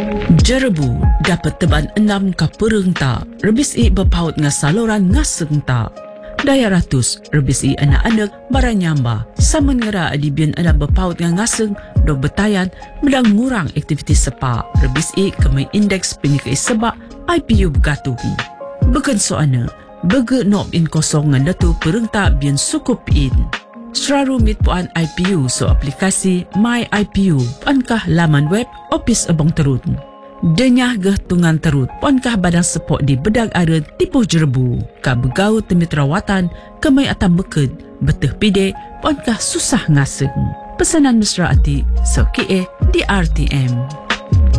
Jerebu dapat teban 6 ka pereng ta, rebisi berpaut nga saluran ngaseng ta. Daya ratus, rebisi anak-anak baranyamba, saman ngera adibian anak berpaut nga ngaseng, do betayan, medang ngurang aktivitas sepa, rebisi kemai indeks penyikai sebak, IPU bergatuhi. Bukan soana, bege nob in kosong ngan datu pereng ta bian sukup in. Seraru mit puan IPU so aplikasi My IPU, puankah laman web Opis Abang Terut. Denyah geh tungan terut, puankah badan sepok di bedag ada tipu Jerebu. Ka begau temit rawatan, kemai atam beked, beteh pide, puankah susah ngaseng. Pesanan mesra ati, so kie di RTM.